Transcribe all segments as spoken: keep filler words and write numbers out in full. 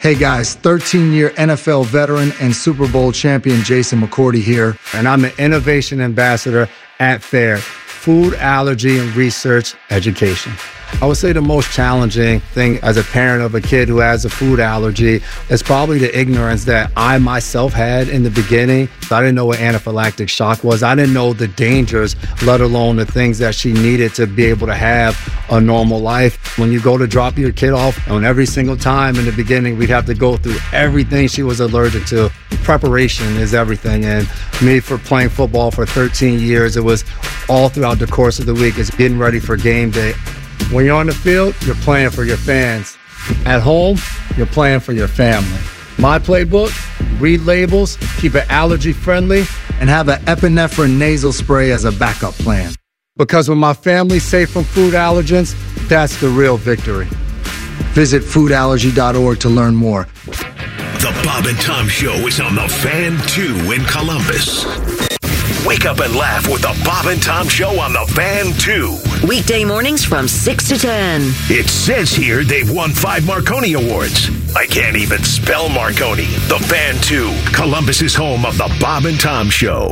Hey guys, thirteen-year N F L veteran and Super Bowl champion Jason McCourty here. And I'm the Innovation Ambassador at FAIR, Food Allergy and Research Education. I would say the most challenging thing as a parent of a kid who has a food allergy is probably the ignorance that I myself had in the beginning. I didn't know what anaphylactic shock was. I didn't know the dangers, let alone the things that she needed to be able to have a normal life. When you go to drop your kid off, and every single time in the beginning, we'd have to go through everything she was allergic to. Preparation is everything. And me, for playing football for thirteen years, it was all throughout the course of the week. It's getting ready for game day. When you're on the field, you're playing for your fans. At home, you're playing for your family. My playbook, read labels, keep it allergy friendly, And have an epinephrine nasal spray as a backup plan. because when my family's safe from food allergens, that's the real victory. Visit food allergy dot org to learn more. The Bob and Tom Show is on the Fan two in Columbus. Wake up and laugh with the Bob and Tom Show on the Fan two. Weekday mornings from six to ten. It says here they've won five Marconi Awards. I can't even spell Marconi. The Fan two, Columbus's home of the Bob and Tom Show.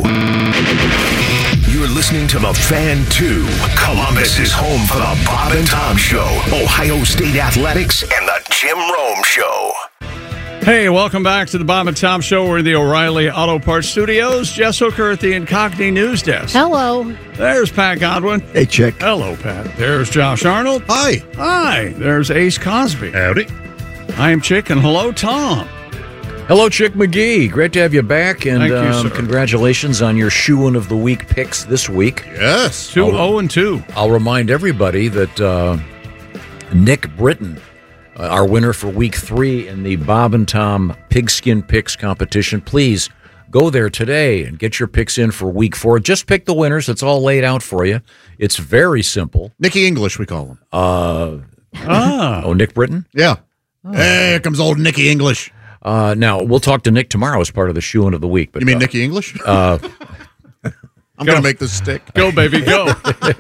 You're listening to the Fan two, Columbus's home for the Bob and Tom Show, Ohio State Athletics, and the Jim Rome Show. Hey, welcome back to the Bob and Tom Show. We're in the O'Reilly Auto Parts Studios. Jess Hooker at the Incognito News Desk. Hello. There's Pat Godwin. Hey, Chick. Hello, Pat. There's Josh Arnold. Hi. Hi. There's Ace Cosby. Howdy. I am Chick, and hello, Tom. Hello, Chick McGee. Great to have you back, and Thank you, um, sir. congratulations on your Shoe-In of the Week picks this week. Yes. Two oh and two. I'll remind everybody that uh, Nick Britton, uh, our winner for week three in the Bob and Tom Pigskin Picks competition, please go there today and get your picks in for week four. Just pick the winners. It's all laid out for you. It's very simple. Nicky English, we call him. Uh, Ah. oh, Nick Britton? Yeah. Hey, here comes old Nicky English. Uh, now, we'll talk to Nick tomorrow as part of the Shoe-In of the Week. But, You mean uh, Nicky English? Uh, I'm going to make this stick. Go, baby, go.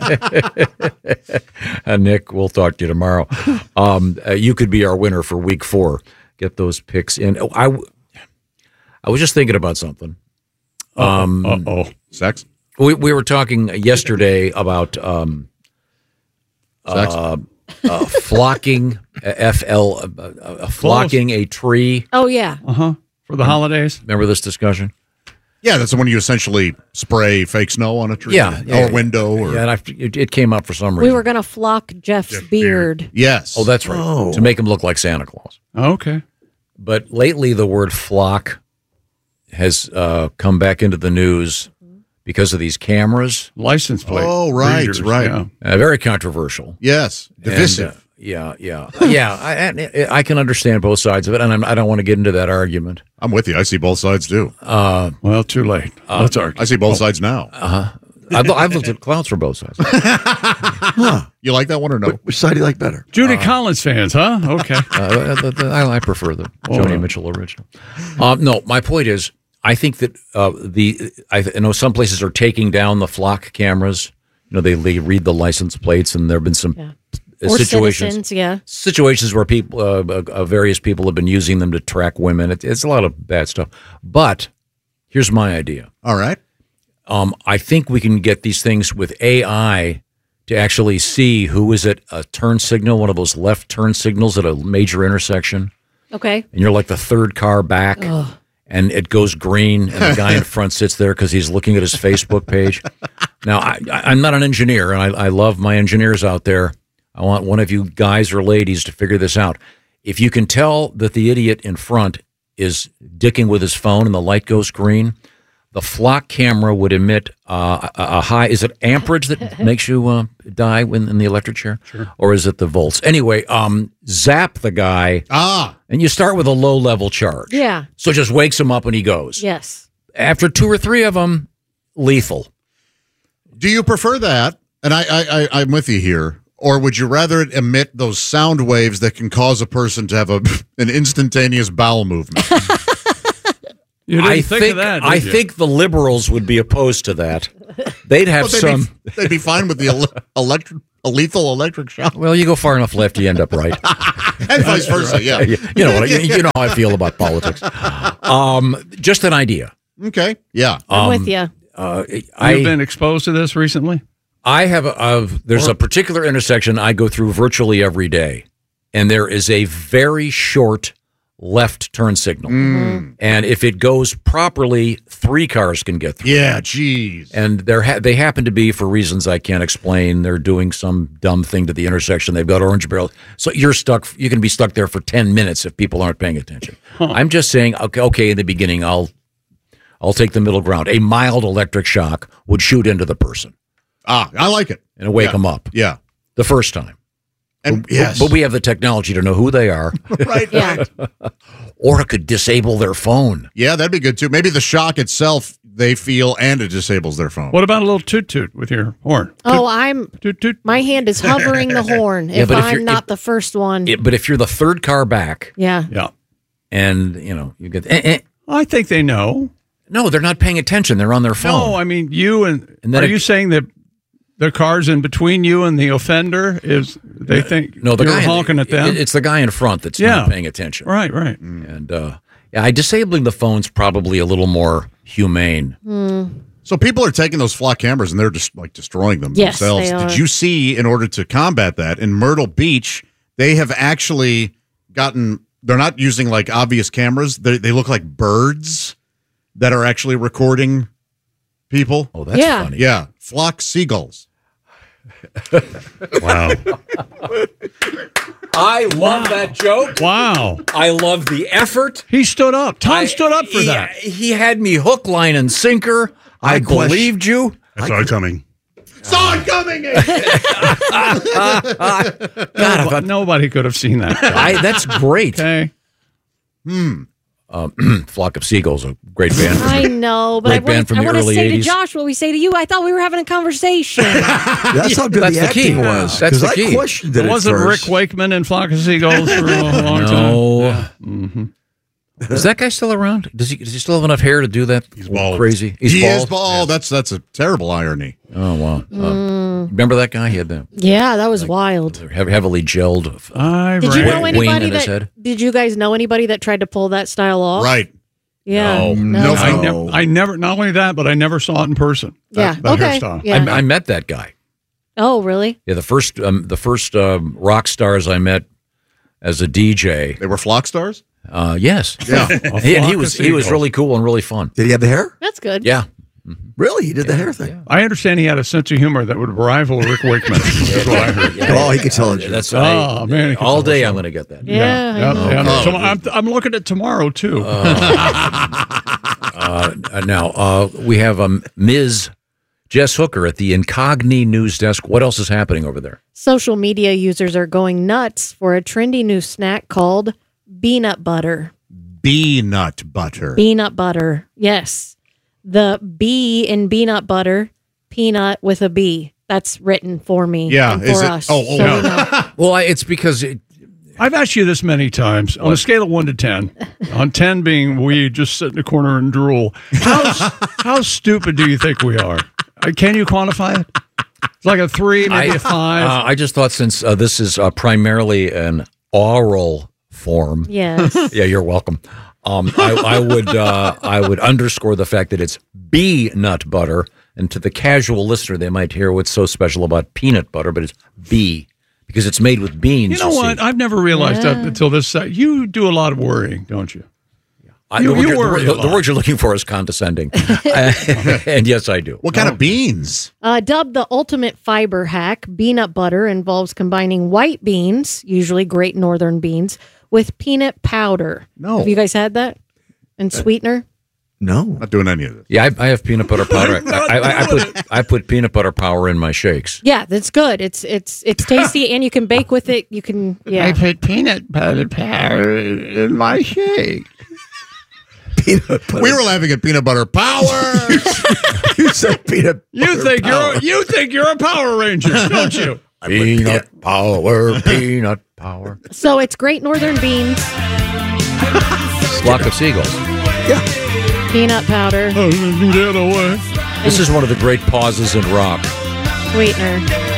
Uh, Nick, we'll talk to you tomorrow. Um, uh, you could be our winner for week four. Get those picks in. Oh, I, w- I was just thinking about something. Um, Uh-oh. Sex? we, we were talking yesterday about um, Sex? uh, uh, flocking, uh, F L, uh, uh, flocking a tree. Oh, yeah. Uh-huh. For the holidays? Remember this discussion? Yeah, that's the one you essentially spray fake snow on a tree. Yeah, Or yeah, window. Or Yeah, and I, it, it came up for some reason. We were going to flock Jeff's Jeff beard. Beard. Yes. Oh, that's right. To make him look like Santa Claus. Okay. But lately, the word flock has uh, come back into the news because of these cameras. License plate. Oh, right, readers, right. yeah. Uh, very controversial. Yes. Divisive. And, uh, yeah, yeah, yeah. I, I can understand both sides of it, and I'm, I don't want to get into that argument. I'm with you. I see both sides, too. Uh, Well, too late. Let's argue. I see both sides now. I've, I've looked at clouds for both sides. You like that one or no? Which side do you like better? Judy Collins fans, huh? Okay. Uh, the, the, I, I prefer the Oh, Joni no. Mitchell original. Um, no, my point is, I think that uh, the I know some places are taking down the flock cameras. You know, they, they read the license plates, and there have been some Yeah. uh, Or situations. citizens, yeah. situations where people, uh, uh, various people have been using them to track women. It, it's a lot of bad stuff. But here's my idea. All right. Um, I think we can get these things with A I to actually see who is at a turn signal, one of those left turn signals at a major intersection, Okay. and you're like the third car back, and it goes green, and the guy in front sits there because he's looking at his Facebook page. Now, I, I- I'm not an engineer, and I, I love my engineers out there. I want one of you guys or ladies to figure this out. If you can tell that the idiot in front is dicking with his phone and the light goes green, the flock camera would emit uh, a, a high. Is it amperage that makes you uh, die when in the electric chair, sure. Or is it the volts? Anyway, um, zap the guy, Ah. and you start with a low level charge. Yeah. So it just wakes him up and he goes. Yes. After two or three of them, lethal. Do you prefer that? And I, I, I, I'm with you here. Or would you rather it emit those sound waves that can cause a person to have a an instantaneous bowel movement? You didn't I think, think of that, did I you? think the liberals would be opposed to that. they'd have Well, they'd some. Be, they'd be fine with the ele- electric, a lethal electric shock, Well, you go far enough left, you end up right. and vice versa. Yeah. you you know what? You, you know how I feel about politics. Um, just an idea. Okay. Yeah. I'm Um, with you. Uh, You've I been exposed to this recently? I have a, a there's a particular intersection I go through virtually every day, and there is a very short left turn signal. Mm. And if it goes properly, three cars can get through. Yeah. Jeez. And they're ha- they happen to be, for reasons I can't explain, they're doing some dumb thing to the intersection. They've got orange barrels. So you're stuck. You can be stuck there for ten minutes if people aren't paying attention. I'm just saying, okay, okay, in the beginning, I'll I'll take the middle ground. A mild electric shock would shoot into the person Ah, I like it. and wake Yeah. them up Yeah. the first time. And But- yes. But we have the technology to know who they are, right. Yeah. or it could disable their phone. Yeah, that'd be good too. Maybe the shock itself they feel and it disables their phone. What about a little toot toot with your horn? Oh, I'm. Toot toot. My hand is hovering the horn. Yeah, if but if I'm you're- not if- the first one. It- but if you're the third car back, yeah. Yeah. and you know you get, eh, eh, I think they know. no, they're not paying attention. They're on their phone. No, I mean you and, And then are it- you saying that the car's in between you and the offender is they think No, the you're guy honking at them? it- It's the guy in front that's Yeah. not paying attention. right, right. And uh, yeah, I, disabling the phone's probably a little more humane. So people are taking those flock cameras and they're just like destroying them Yes, themselves. they are. Did you see, in order to combat that, in Myrtle Beach, they have actually gotten, they're not using like obvious cameras. They, they look like birds that are actually recording people. Oh, that's Yeah. funny. Yeah, flock seagulls. Wow. I love that joke. Wow. I love the effort. He stood up. Tom I- stood up for he, that. He had me hook, line, and sinker. I, I question- believed you. I saw it coming. Saw it coming! God, I thought, Nobody could have seen that. I, that's great. Okay. Flock of Seagulls, a great band. I know, but Great I band want from to the I want to early say eighties. to Josh what we say to you. I thought we were having a conversation. That's how good That's the the acting key. was. That's 'cause the I key. questioned it It at wasn't Rick first. Wakeman in Flock of Seagulls for a long time. No. Is that guy still around? Does he, does he still have enough hair to do that? He's bald. Crazy. He's he bald. is bald. That's that's a terrible irony. Oh, wow. Uh, remember that guy? He had the Yeah, that was wild. heavy- heavily gelled. I Did you ran- know wing anybody in his that? head. Did you guys know anybody that tried to pull that style off? Right. Yeah. No. No, I, no. never, I never, not only that, but I never saw it in person. Yeah. That, that okay. hairstyle. Yeah. I, I met that guy. oh, really? Yeah, the first um, the first um, rock stars I met as a D J. They were flock stars? Uh, yes. Yeah. He, and he flock was of he was seagulls. really cool and really fun. Did he have the hair? That's good. Yeah. Really? He did the hair thing. I understand he had a sense of humor that would rival Rick Wakeman. That's what I heard. Oh, he could tell a joke. That's Oh, I- man, he can all tell day us I'm so. going to get that. Yeah. I Yeah, know. yeah. Oh. So I'm, I'm looking at tomorrow too. Uh, now uh, we have um, Miz Jess Hooker at the Incogni News Desk. What else is happening over there? Social media users are going nuts for a trendy new snack called peanut butter. Peanut butter. Peanut butter. Yes. The B in peanut butter, peanut with a B. That's written for me. Yeah, and is for it- us. oh, oh, So no. we know. Well, I, it's because it, I've asked you this many times on a scale of one to ten. On ten being we just sit in the corner and drool. How how stupid do you think we are? Uh, Can you quantify it? It's like a three, maybe I, a five. Uh, I just thought since uh, this is uh, primarily an oral form. Yes. Yeah, you're welcome. Um, I, I would uh, I would underscore the fact that it's bee nut butter, and to the casual listener, they might hear what's so special about peanut butter, but it's bee because it's made with beans. you know what? see. I've never realized Yeah. that until this. Set. You do a lot of worrying, don't you? I, you- the, word you you're- worry the, a the lot. word you're looking for is condescending, and yes, I do. What kind of beans? Uh, dubbed the ultimate fiber hack, peanut butter involves combining white beans, usually Great Northern beans, with peanut powder. No. Have you guys had that? And sweetener? No. Not doing any of this. Yeah, I, I have peanut butter powder. not I, I, I doing put I put peanut butter powder in my shakes. Yeah, that's good. It's it's it's tasty, and you can bake with it. You can, yeah. put peanut butter powder in my shake. Peanut butter. We were laughing at peanut butter power. You said peanut You butter think power. you're you think you're a Power Ranger, don't you? Peanut power, peanut power. So it's Great Northern beans, Flock of seagulls. peanut powder, Oh, the other way. This is one of the great pauses in rock. Sweetener.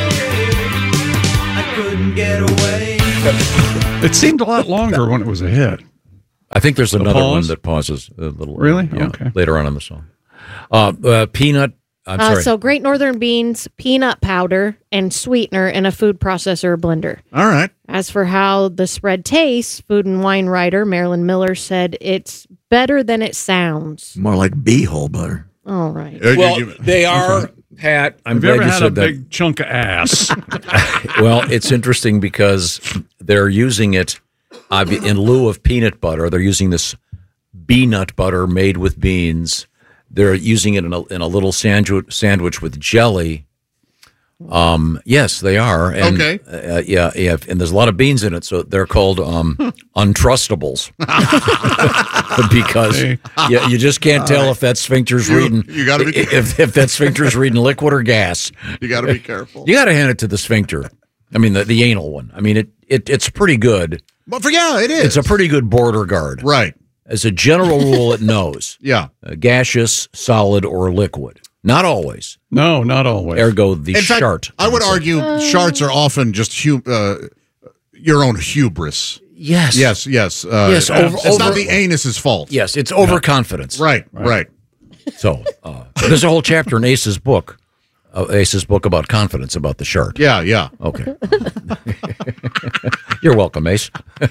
I couldn't get away. It seemed a lot longer when it was a hit. I think there's The another pause? one that pauses a little. Really? Yeah, Okay. later on in the song. Uh, uh, peanut. I'm Uh, sorry. so Great Northern beans, peanut powder, and sweetener in a food processor or blender. All right. As for how the spread tastes, food and wine writer Marilyn Miller said it's better than it sounds. More like beehole butter. All right. Uh, you- well, you- they are, Pat. I'm Have you glad ever you had said a that. big chunk of ass? Well, it's interesting because they're using it uh, in lieu of peanut butter. They're using this peanut butter made with beans. They're using it in a, in a little sandwich, sandwich with jelly. Um, yes, they are. And, Okay. Uh, yeah, yeah, and there's a lot of beans in it, so they're called um, untrustables because Hey. you, you just can't tell if that sphincter's You- reading. you gotta be- if if that sphincter's reading liquid or gas. You got to be careful. You got to hand it to the sphincter. I mean, the, the anal one. I mean, it, it it's pretty good. But for yeah, it is. It's a pretty good border guard. right. As a general rule, it knows Yeah. uh, gaseous, solid, or liquid. Not always. No, not always. Ergo, the In fact, shart. I would argue sharts are often just hu- uh, your own hubris. Yes. Yes, yes. Uh, Yes, over- it's not over- the anus's fault. Yes, it's overconfidence. Right, right. So uh, there's a whole chapter in Ace's book, uh, Ace's book about confidence, about the shart. Yeah, yeah. Okay. You're welcome, Ace.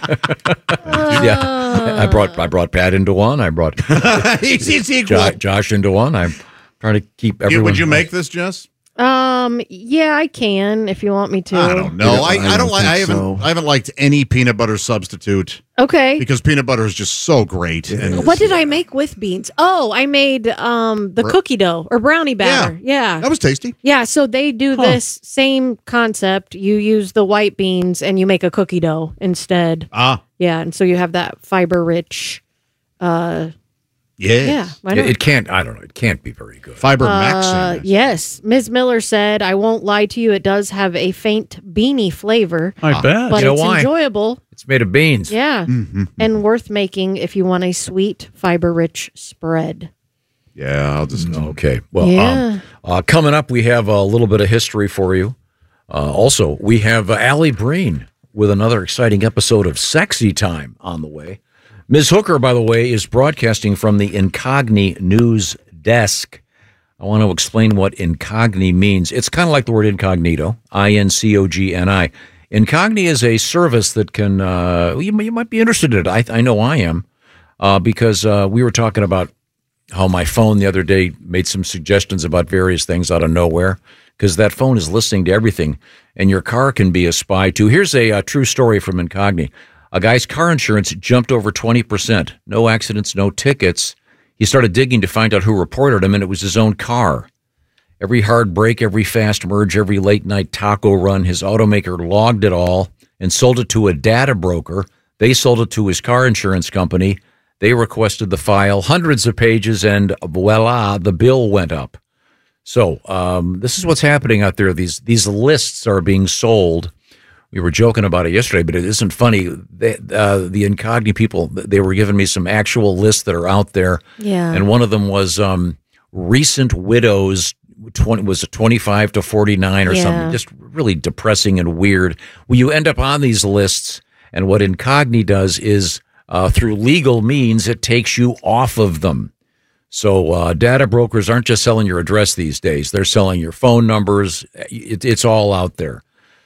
yeah, I brought I brought Pat into one. I brought He's, he's equal. Jo- Josh into one. I'm trying to keep You- everyone. would you make this, Jess? Um, yeah, I can if you want me to. I don't know. I, I I don't don't like. I think haven't. so. I haven't liked any peanut butter substitute Okay. because peanut butter is just so great. And What did I make with beans? Oh, I made um the cookie dough or brownie batter. Yeah. that was tasty. Yeah, so they do this same concept. You use the white beans and you make a cookie dough instead. Ah, Yeah, and so you have that fiber rich uh yes. yeah, why It, not? it can't. I don't know. It can't be very good. Fiber Uh, maxing. yes. Miz Miller said, I won't lie to you, it does have a faint beanie flavor, I bet. but You know it's why? enjoyable. It's made of beans. Yeah. Mm-hmm. And worth making if you want a sweet, fiber rich spread. Yeah, I'll just. Okay. Well, Yeah. um, uh, coming up, we have a little bit of history for you. Uh, also, we have uh, Allie Breen with another exciting episode of Sexy Time on the way. Miz Hooker, by the way, is broadcasting from the Incogni News Desk. I want to explain what incogni means. It's kind of like the word incognito, I N C O G N I. Incogni is a service that can, uh, you, you might be interested in it. I, I know I am, uh, because uh, we were talking about how my phone the other day made some suggestions about various things out of nowhere, because that phone is listening to everything, and your car can be a spy too. Here's a, a true story from Incogni. A guy's car insurance jumped over twenty percent. No accidents, no tickets. He started digging to find out who reported him, and it was his own car. Every hard break, every fast merge, every late night taco run, his automaker logged it all and sold it to a data broker. They sold it to his car insurance company. They requested the file, hundreds of pages, and voila, the bill went up. So um, this is what's happening out there. These these lists are being sold. We were joking about it yesterday, but it isn't funny. They, uh, the Incogni people, they were giving me some actual lists that are out there. Yeah. And one of them was um, recent widows, twenty, was it twenty-five to forty-nine or Yeah. something? Just really depressing and weird. Well, you end up on these lists, and what Incogni does is, uh, through legal means, it takes you off of them. So uh, data brokers aren't just selling your address these days. They're selling your phone numbers. It, it's all out there.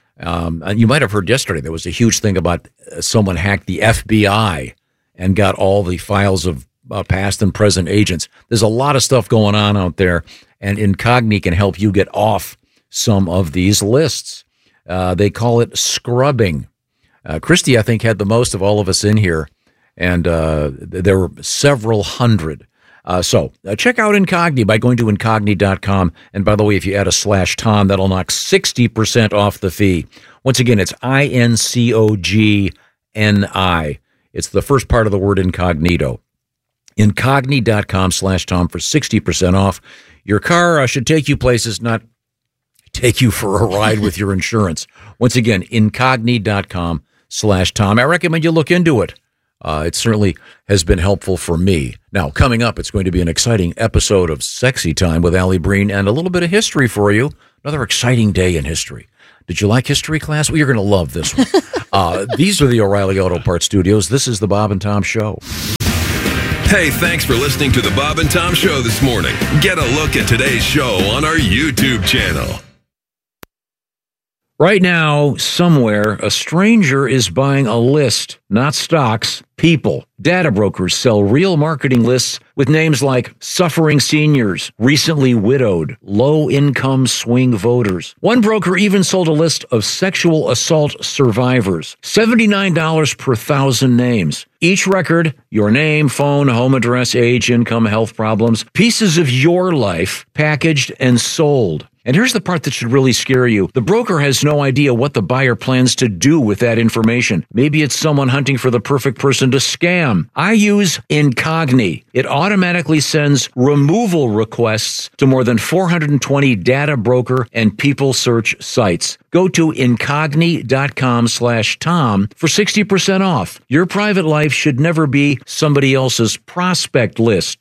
Um, and you might have heard yesterday there was a huge thing about uh, someone hacked the F B I and got all the files of uh, past and present agents. There's a lot of stuff going on out there, and Incogni can help you get off some of these lists. Uh, they call it scrubbing. Uh, Christy, I think, had the most of all of us in here, and uh, there were several hundred. Uh, so uh, check out Incogni by going to incogni dot com. And by the way, if you add a slash Tom, that'll knock sixty percent off the fee. Once again, it's I N C O G N I. It's the first part of the word incognito. incogni dot com slash Tom for sixty percent off. Your car uh, should take you places, not take you for a ride with your insurance. Once again, incogni dot com slash Tom. I recommend you look into it. Uh, it certainly has been helpful for me. Now, coming up, it's going to be an exciting episode of Sexy Time with Allie Breen and a little bit of history for you. Another exciting day in history. Did you like history class? Well, you're going to love this one. uh, these are the O'Reilly Auto Parts Studios. This is the Bob and Tom Show. Hey, thanks for listening to the Bob and Tom Show this morning. Get a look at today's show on our YouTube channel. Right now, somewhere, a stranger is buying a list, not stocks, people. Data brokers sell real marketing lists with names like suffering seniors, recently widowed, low-income swing voters. One broker even sold a list of sexual assault survivors. seventy-nine dollars per thousand names. Each record, your name, phone, home address, age, income, health problems, pieces of your life packaged and sold. And here's the part that should really scare you. The broker has no idea what the buyer plans to do with that information. Maybe it's someone hunting for the perfect person to scam. I use Incogni. It automatically sends removal requests to more than four hundred twenty data broker and people search sites. Go to incogni.com slash Tom for sixty percent off. Your private life should never be somebody else's prospect list.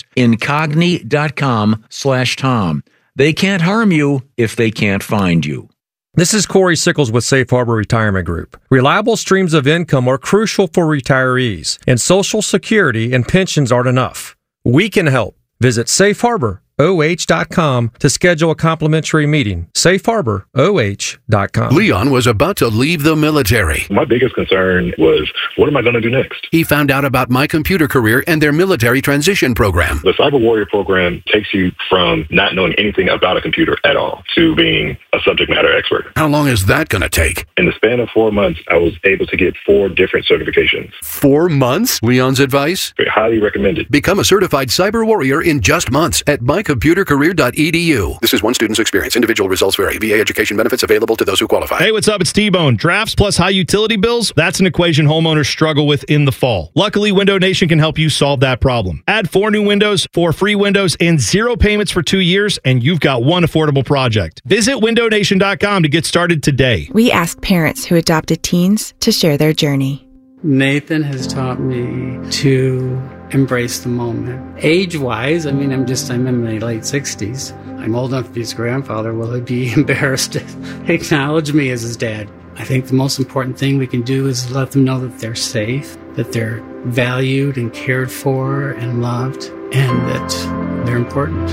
Incogni.com slash Tom. They can't harm you if they can't find you. This is Corey Sickles with Safe Harbor Retirement Group. Reliable streams of income are crucial for retirees, and Social Security and pensions aren't enough. We can help. Visit safe harbor O H dot com to schedule a complimentary meeting. safe harbor O H dot com. Leon was about to leave the military. My biggest concern was, what am I going to do next? He found out about My Computer Career and their military transition program. The Cyber Warrior program takes you from not knowing anything about a computer at all to being a subject matter expert. How long is that going to take? In the span of four months, I was able to get four different certifications. Four months? Leon's advice? Highly recommended. Become a certified Cyber Warrior in just months at my computer career dot e d u. This is one student's experience. Individual results vary. V A education benefits available to those who qualify. Hey, what's up? It's T-Bone. Drafts plus high utility bills, that's an equation homeowners struggle with in the fall. Luckily, Window Nation can help you solve that problem. Add four new windows, four free windows, and zero payments for two years, and you've got one affordable project. Visit window nation dot com to get started today. We asked parents who adopted teens to share their journey. Nathan has taught me to embrace the moment. Age-wise, I mean, I'm just, I'm in my late sixties. I'm old enough to be his grandfather. Will he be embarrassed to acknowledge me as his dad? I think the most important thing we can do is let them know that they're safe, that they're valued and cared for and loved, and that they're important.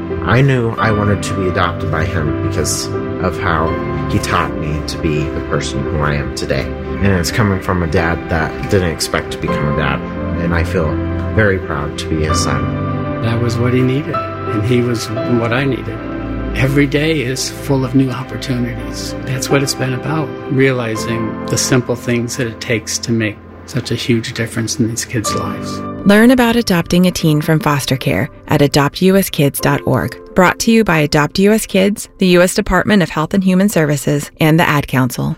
I knew I wanted to be adopted by him because of how he taught me to be the person who I am today. And it's coming from a dad that didn't expect to become a dad. And I feel very proud to be his son. That was what he needed, and he was what I needed. Every day is full of new opportunities. That's what it's been about, realizing the simple things that it takes to make such a huge difference in these kids' lives. Learn about adopting a teen from foster care at adopt u s kids dot org. Brought to you by Adopt U S Kids, the U S Department of Health and Human Services, and the Ad Council.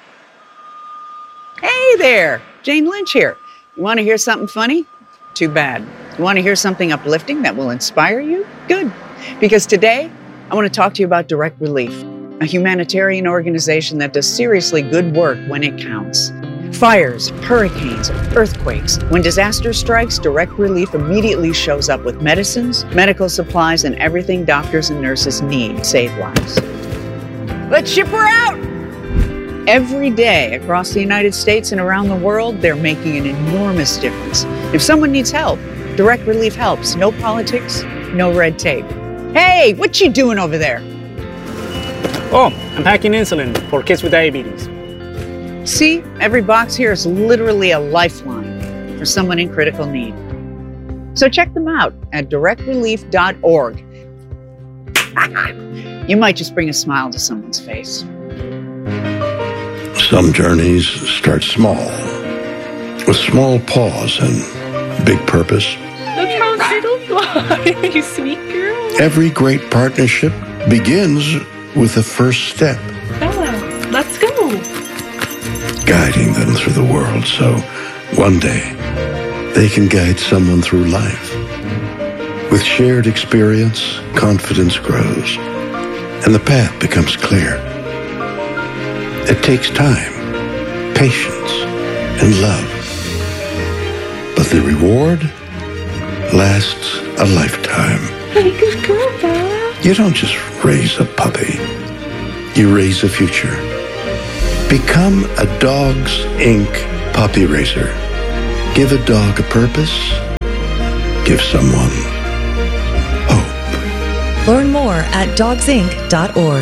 Hey there, Jane Lynch here. You want to hear something funny? Too bad. You want to hear something uplifting that will inspire you? Good. Because today, I want to talk to you about Direct Relief, a humanitarian organization that does seriously good work when it counts. Fires, hurricanes, earthquakes. When disaster strikes, Direct Relief immediately shows up with medicines, medical supplies, and everything doctors and nurses need to save lives. Let's ship her out! Every day across the United States and around the world, they're making an enormous difference. If someone needs help, Direct Relief helps. No politics, no red tape. Hey, what you doing over there? Oh, I'm packing insulin for kids with diabetes. See, every box here is literally a lifeline for someone in critical need. So check them out at direct relief dot org. You might just bring a smile to someone's face. Some journeys start small, with small pause and big purpose. Look how little you are, you sweet girl. Every great partnership begins with the first step. Bella, let's go. Guiding them through the world so one day they can guide someone through life. With shared experience, confidence grows, and the path becomes clear. It takes time, patience, and love. but the reward lasts a lifetime. Hey, good girl, Bella. You don't just raise a puppy. You raise a future. Become a Dogs Incorporated puppy raiser. Give a dog a purpose. Give someone hope. Learn more at dogs inc dot org.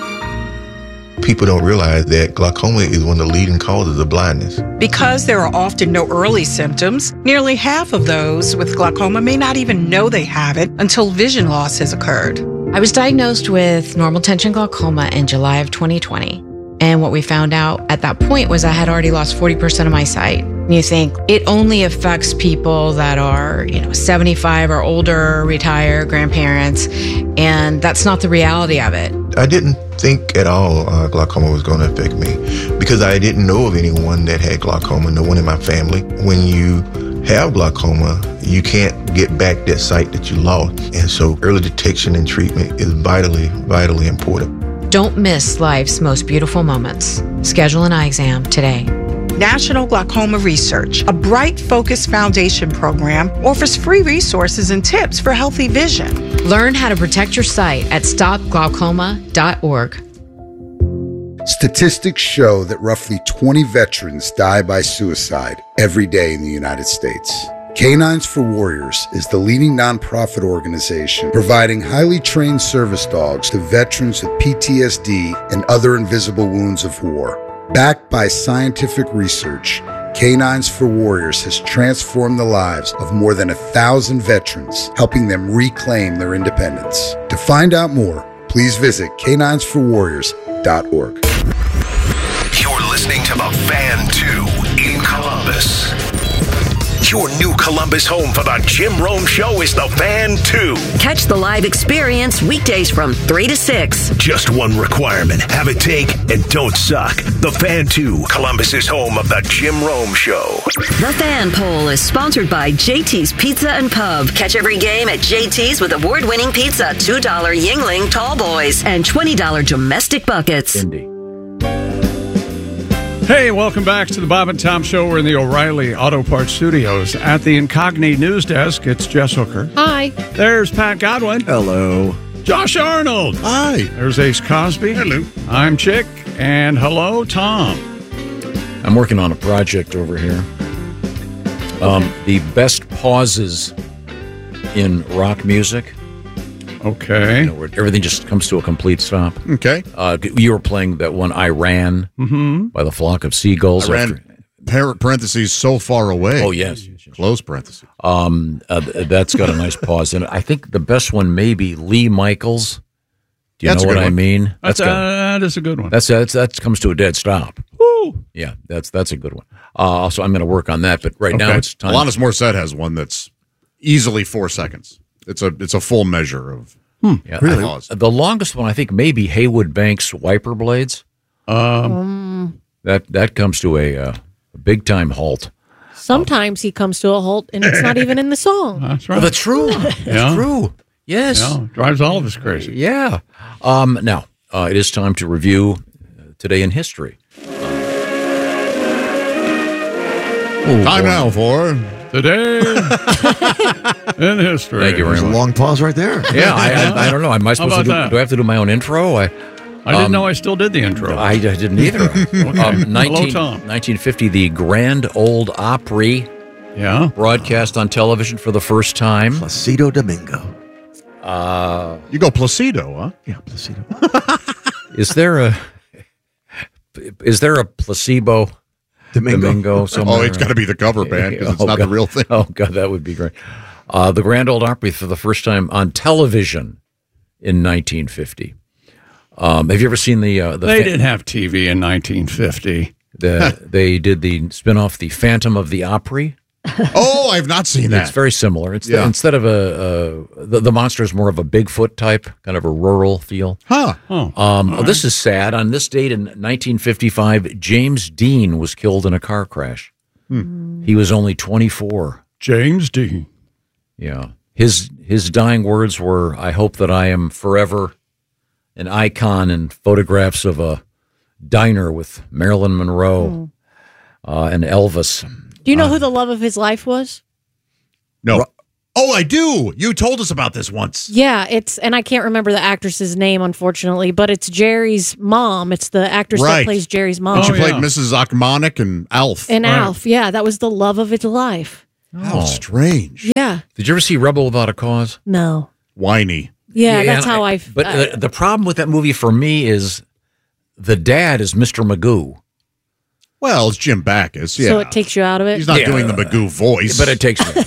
People don't realize that glaucoma is one of the leading causes of blindness. Because there are often no early symptoms, nearly half of those with glaucoma may not even know they have it until vision loss has occurred. I was diagnosed with normal tension glaucoma in July of twenty twenty. And what we found out at that point was I had already lost forty percent of my sight. You think it only affects people that are, you know, seventy-five or older, retired, grandparents, and that's not the reality of it. I didn't think at all uh, glaucoma was going to affect me because I didn't know of anyone that had glaucoma, no one in my family. When you have glaucoma, you can't get back that sight that you lost. And so early detection and treatment is vitally, vitally important. Don't miss life's most beautiful moments. Schedule an eye exam today. National Glaucoma Research, a bright, focused foundation program, offers free resources and tips for healthy vision. Learn how to protect your sight at stop glaucoma dot org. Statistics show that roughly twenty veterans die by suicide every day in the United States. Canines for Warriors is the leading nonprofit organization providing highly trained service dogs to veterans with P T S D and other invisible wounds of war. Backed by scientific research, Canines for Warriors has transformed the lives of more than a thousand veterans, helping them reclaim their independence. To find out more, please visit canines for warriors dot org. You're listening to the Fan two in Columbus. Your new Columbus home for the Jim Rome Show is the Fan two. Catch the live experience weekdays from three to six. Just one requirement. Have a take and don't suck. The Fan two, Columbus's home of the Jim Rome Show. The Fan Poll is sponsored by J T's Pizza and Pub. Catch every game at J T's with award-winning pizza, two dollar Yingling Tall Boys, and twenty dollar domestic buckets. Indy. Hey, welcome back to the Bob and Tom Show. We're in the O'Reilly Auto Parts Studios. At the Incogni News Desk, it's Jess Hooker. Hi. There's Pat Godwin. Hello. Josh Arnold. Hi. There's Ace Cosby. Hello. I'm Chick. And hello, Tom. I'm working on a project over here. Um, the best pauses in rock music. Okay. You know, where everything just comes to a complete stop. Okay. Uh, you were playing that one, I Ran, mm-hmm. by the Flock of Seagulls. I ran, after, parentheses, so far away. Oh, yes. Close parentheses. Um, uh, that's got a nice pause in it. I think the best one may be Lee Michaels. Do you that's know what I one. mean? That's, uh, got, that is a good one. That's, that's That comes to a dead stop. Woo! Yeah, that's that's a good one. Uh, also, I'm going to work on that, but right okay. now it's time. Alanis Morissette has one that's easily four seconds. It's a it's a full measure of... Hmm, yeah, really? I, the longest one, I think, may be Haywood Banks' Wiper Blades. Um, Um, that that comes to a, uh, a big time halt. sometimes he comes to a halt and it's not even in the song. That's right. Oh, that's true. That's Yeah. true. Yes. Yeah, drives all of us crazy. Yeah. Um, now, uh, it is time to review uh, Today in History. Oh, time now for Today in History. Thank you very There's much. a long pause right there. Yeah, I, I, I don't know. Am I supposed to do, that? do I have to do my own intro? I, I didn't um, know I still did the intro. I, I didn't either. Okay. um, nineteen, Hello, Tom. nineteen fifty, the Grand Ole Opry yeah. broadcast on television for the first time. Placido Domingo. Uh, you go Placido, huh? Yeah, Placido. is there a is there a placebo Domingo, Domingo somewhere? Oh, it's got to be the cover band because it's Oh, not God. the real thing. Oh God, that would be great. Uh, the Grand Ole Opry for the first time on television in nineteen fifty. Um, have you ever seen the? Uh, the They fa- didn't have T V in nineteen fifty. The, they did the spin-off, The Phantom of the Opry. Oh, I've not seen that. It's very similar. It's Yeah. the, instead of a, a the, the monster is more of a Bigfoot type, kind of a rural feel. Huh. Oh, Um, all This is sad. On this date in nineteen fifty-five, James Dean was killed in a car crash. Hmm. He was only twenty-four. James Dean. Yeah. His his dying words were, "I hope that I am forever an icon in photographs of a diner with Marilyn Monroe uh, and Elvis." Do you know who the love of his life was? No. Oh, I do. You told us about this once. Yeah, it's and I can't remember the actress's name, unfortunately, but it's Jerry's mom. It's the actress Right. that plays Jerry's mom. And she played Missus Achmonic and Alf. And Right. Alf, yeah, that was the love of his life. How strange. Yeah. Did you ever see Rebel Without a Cause? No. Whiny. Yeah, that's and how I. But I- the, the problem with that movie for me is the dad is Mister Magoo. Well, it's Jim Backus. Yeah. So it takes you out of it. He's not Yeah. doing the Magoo voice. But it takes me.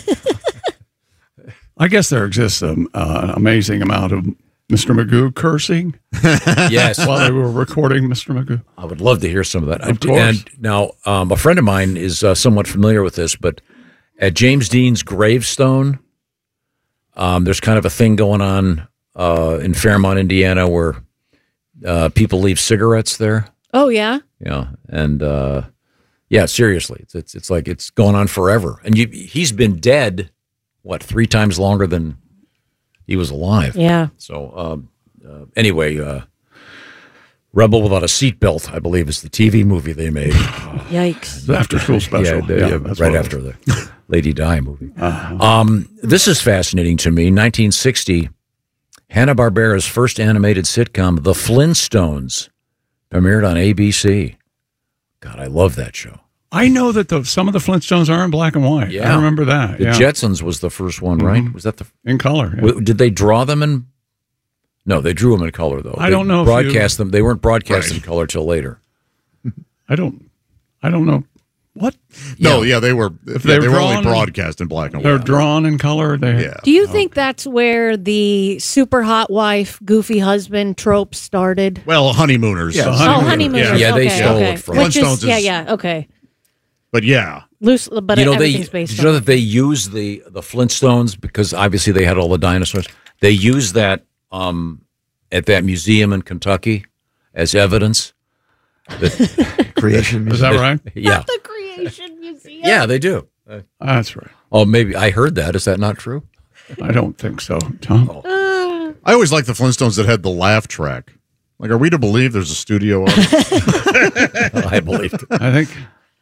I guess there exists um, uh, an amazing amount of Mister Magoo cursing. Yes. While they were recording Mister Magoo. I would love to hear some of that. Of I- course. And now, um, a friend of mine is uh, somewhat familiar with this, but at James Dean's gravestone, um, there's kind of a thing going on uh, in Fairmont, Indiana, where uh, people leave cigarettes there. oh yeah. Yeah, and uh, yeah, seriously, it's, it's it's like it's going on forever. And you, he's been dead, what, three times longer than he was alive. Yeah. So um, uh, anyway, uh, Rebel Without a Seatbelt, I believe, is the T V movie they made. Yikes. The after school special. Yeah, they- Yeah, yeah, that's right what it after the Lady Di movie. Um, this is fascinating to me. nineteen sixty, Hanna-Barbera's first animated sitcom, The Flintstones, premiered on A B C. God, I love that show. I know that the, some of the Flintstones are in black and white. Yeah. I remember that. The yeah. Jetsons was the first one, right? Mhm. Was that the in color? yeah. W- Did they draw them in? No, they drew them in color though. I They don't know if you- Broadcast them. They weren't broadcast in color till later. I don't. I don't know what. No, yeah, they were. If yeah, they're they were only drawn- broadcast in black and They're white. drawn in color. They. Yeah. Do you think that's where the super hot wife, goofy husband trope started? Well, honeymooners. Yeah, Oh, honeymooners. Yeah, they okay, stole okay. it from Which Flintstones is, yeah, is- yeah, okay. But yeah. Loose, but you know, they everything's based did you know on. that they used the the Flintstones because obviously they had all the dinosaurs. They used that um, at that museum in Kentucky as evidence. That Creation. Is that right? Yeah, the Creation Museum. yeah, they do. Uh, That's right. oh, maybe I heard that. Is that not true? I don't think so, Tom. Uh, I always liked the Flintstones that had the laugh track. Like, are we to believe there's a studio on it? I believed it. I think.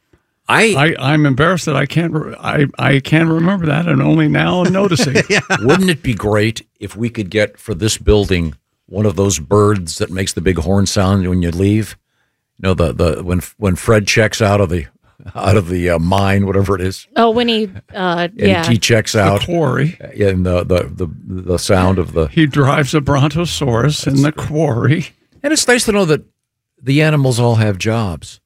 I, I I'm embarrassed that I can't. Re- I I can remember that, and only now noticing. yeah. Wouldn't it be great if we could get for this building one of those birds that makes the big horn sound when you leave? You know, the the when when Fred checks out of the out of the uh, mine, whatever it is, oh, when he, uh, and yeah. he checks out, The quarry. and the, the the the sound of the. He drives a brontosaurus in the quarry. And it's nice to know that the animals all have jobs.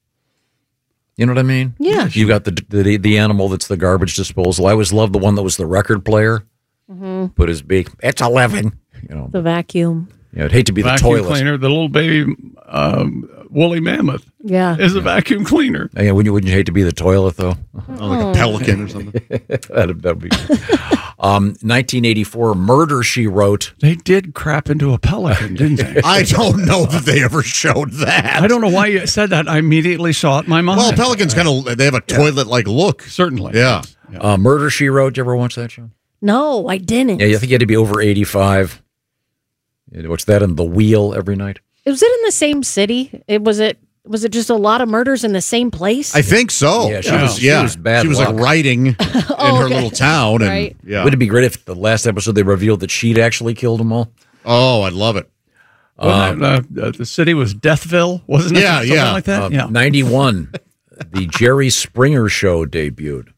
You know what I mean? Yeah. You got the the the animal that's the garbage disposal. I always loved the one that was the record player. Mhm. Put his beak. It's a living. You know. The vacuum. You know, I'd hate to be the Vacuum toilet. cleaner. The little baby um, woolly mammoth Yeah. is a vacuum cleaner. Yeah, wouldn't you, wouldn't you hate to be the toilet though? Oh, like a pelican or something. that'd, that'd be. um, nineteen eighty-four, Murder, She Wrote. They did crap into a pelican, didn't they? I don't know that they ever showed that. I don't know why you said that. I immediately saw it in my mind. Well, pelicans kind of, they have a toilet-like look. Certainly. Yeah. Uh, Murder, She Wrote. Did you ever watch that show? No, I didn't. Yeah, I think you had to be over eighty-five. You had to watch that in The Wheel every night. Was it in the same city? It was it was it just a lot of murders in the same place? I think so. Yeah, she yeah. was- she yeah. was bad She was like luck. writing in her okay. little town. And Right. yeah. Would it be great if the last episode they revealed that she'd actually killed them all? Oh, I'd love it. Wasn't it, uh, the city was Deathville, wasn't it? Yeah, Something yeah. like that. Uh, yeah. ninety-one, the Jerry Springer Show debuted.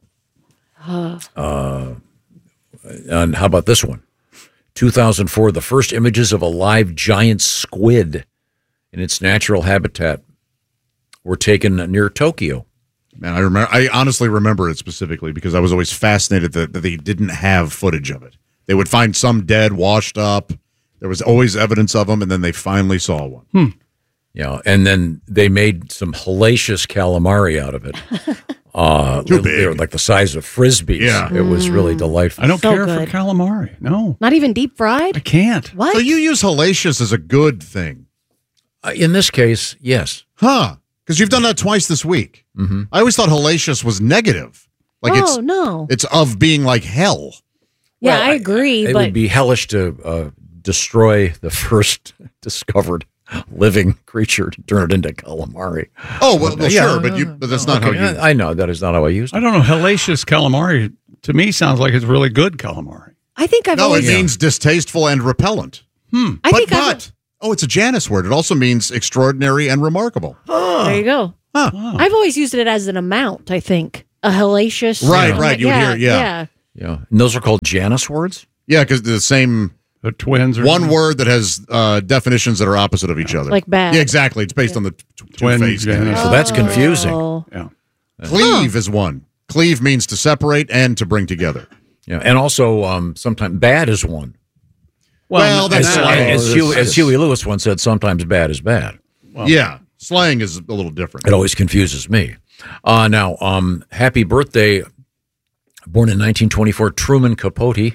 Uh, and how about this one? two thousand four, the first images of a live giant squid in its natural habitat were taken near Tokyo. Man, I remember. I honestly remember it specifically because I was always fascinated that, that they didn't have footage of it. They would find some dead, washed up. There was always evidence of them, and then they finally saw one. Hmm. Yeah, and then they made some hellacious calamari out of it. Uh, Too they- they were big. like the size of frisbees. Yeah. It was really delightful. I don't So care good. for calamari. No, Not even deep fried? I can't. What? So you use hellacious as a good thing, Uh, in this case, yes. huh? Because you've done that twice this week. Mm-hmm. I always thought hellacious was negative, like oh, it's no. it's of being like hell. Yeah, Well, I agree, It but would be hellish to uh, destroy the first discovered living creature to turn it into calamari. Oh, well, well Yeah. sure, but you, but that's not Okay, how you. I know that is not how I use it. I don't know. Hellacious calamari to me sounds like it's really good calamari. I think I've No, always. it means distasteful and repellent. Hmm. I but, think I've- but, oh, it's a Janus word. It also means extraordinary and remarkable. There you go. Huh. I've always used it as an amount. I think a hellacious. Right, right. You would yeah, hear it, yeah. yeah. Yeah, and those are called Janus words. Yeah, because the same the twins are one word that has uh, definitions that are opposite of each other. Like bad. Yeah, exactly. It's based on the t- two Twin face. Janus. So that's confusing. Oh. Yeah. Cleave is one. Cleave means to separate and to bring together. Yeah, and also um, sometimes bad is one. Well, that's as, slang. as, Huey, as Huey Lewis once said, sometimes bad is bad. yeah, slang is a little different. It always confuses me. Uh, now, um, happy birthday, born in nineteen twenty-four, Truman Capote.